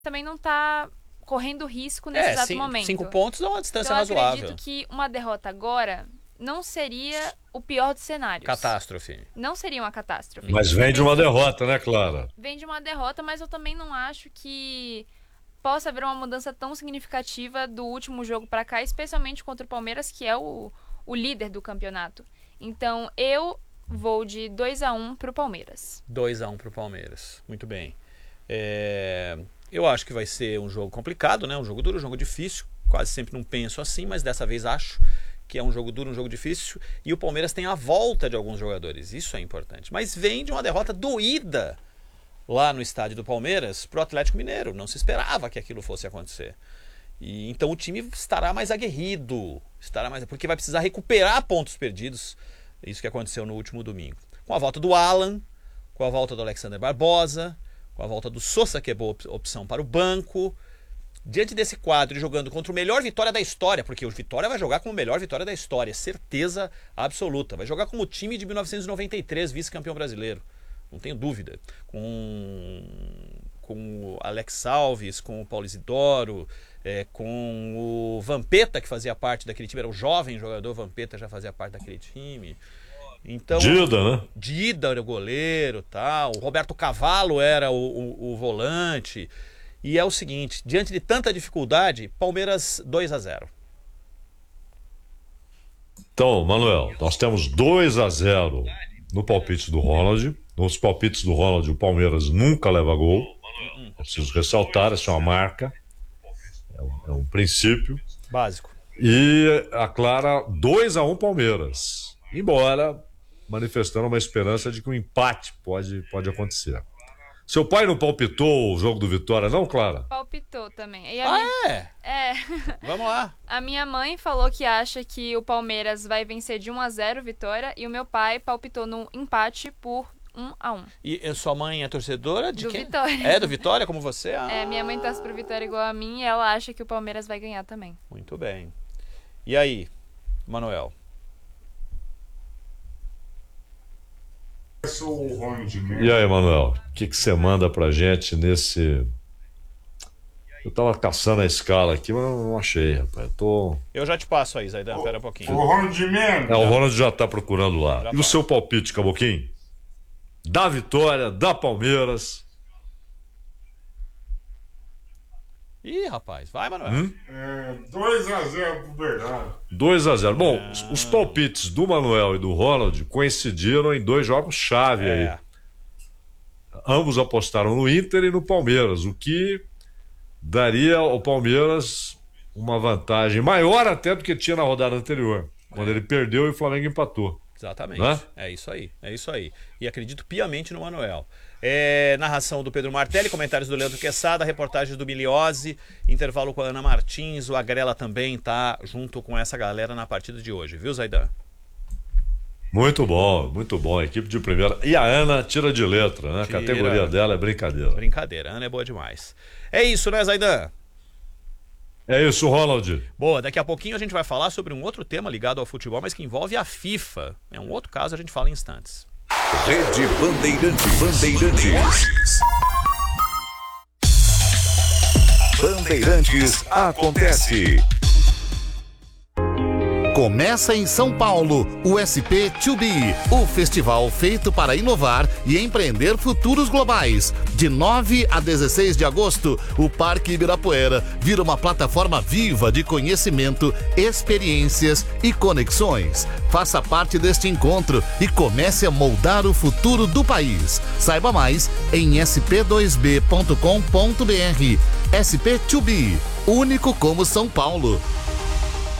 também não tá correndo risco nesse exato momento. 5 pontos dá uma distância então, razoável. Eu acredito que uma derrota agora não seria o pior dos cenários. Catástrofe. Não seria uma catástrofe. Mas vem de uma derrota, né, Clara? Vem de uma derrota, mas eu também não acho que possa haver uma mudança tão significativa do último jogo para cá, especialmente contra o Palmeiras, que é o líder do campeonato. Então, eu vou de 2-1 pro Palmeiras. 2-1 pro Palmeiras. Muito bem. Eu acho que vai ser um jogo complicado, né? Um jogo duro, um jogo difícil. Quase sempre não penso assim, mas dessa vez acho que é um jogo duro, um jogo difícil. E o Palmeiras tem a volta de alguns jogadores. Isso é importante. Mas vem de uma derrota doída lá no estádio do Palmeiras pro Atlético Mineiro. Não se esperava que aquilo fosse acontecer. E então o time estará mais aguerrido. Porque vai precisar recuperar pontos perdidos. Isso que aconteceu no último domingo. Com a volta do Alan, com a volta do Alexander Barbosa, com a volta do Sousa, que é boa opção para o banco. Diante desse quadro, jogando contra o melhor Vitória da história, porque o Vitória vai jogar como o melhor Vitória da história, certeza absoluta. Vai jogar como o time de 1993, vice-campeão brasileiro. Não tenho dúvida. Com o Alex Alves, com o Paulo Isidoro, com o Vampeta, que fazia parte daquele time, era o jovem jogador Vampeta, já fazia parte daquele time. Então, Dida, né? Dida era o goleiro, tal. O Roberto Cavallo era o volante. E é o seguinte, diante de tanta dificuldade, Palmeiras 2-0. Então, Manuel, nós temos 2-0 no palpite do Ronald. Nos palpites do Ronald, o Palmeiras nunca leva gol. Preciso ressaltar, essa é uma marca. É um princípio. Básico. E a Clara, 2-1 Palmeiras. Embora manifestando uma esperança de que um empate pode acontecer. Seu pai não palpitou o jogo do Vitória, não, Clara? Palpitou também. Vamos lá. A minha mãe falou que acha que o Palmeiras vai vencer de 1-0 Vitória, e o meu pai palpitou no empate por 1-1. E sua mãe é torcedora de do quem? Vitória. É do Vitória, como você? Minha mãe torce pro Vitória igual a mim, e ela acha que o Palmeiras vai ganhar também. Muito bem. E aí, Manuel? E aí, Manuel, o que você manda pra gente nesse... Eu tava caçando a escala aqui, mas não achei, rapaz. Eu já te passo aí, Zaidan, pera um pouquinho. O Ronald já tá procurando lá. E o seu palpite, Caboquinho? Da Vitória, da Palmeiras. Ih, rapaz, vai, Manuel. 2-0 pro Bernardo. 2-0. Bom, os palpites do Manuel e do Ronald coincidiram em 2 jogos-chave aí. Ambos apostaram no Inter e no Palmeiras, o que daria ao Palmeiras uma vantagem maior até do que tinha na rodada anterior, quando ele perdeu e o Flamengo empatou. Exatamente. Né? É isso aí. E acredito piamente no Manuel. Narração do Pedro Martelli, comentários do Leandro Quesada, reportagens do Miliose, intervalo com a Ana Martins, o Agrela também tá junto com essa galera na partida de hoje, viu, Zaidan? Muito bom, equipe de primeira. E a Ana tira de letra, né? A categoria dela é brincadeira. Brincadeira, a Ana é boa demais. É isso, né, Zaidan? É isso, Ronald. Boa, daqui a pouquinho a gente vai falar sobre um outro tema ligado ao futebol, mas que envolve a FIFA. É um outro caso, a gente fala em instantes. Rede Bandeirantes. Bandeirantes acontece. Começa em São Paulo o SP2B, o festival feito para inovar e empreender futuros globais. De 9 a 16 de agosto, o Parque Ibirapuera vira uma plataforma viva de conhecimento, experiências e conexões. Faça parte deste encontro e comece a moldar o futuro do país. Saiba mais em sp2b.com.br. SP2B, único como São Paulo.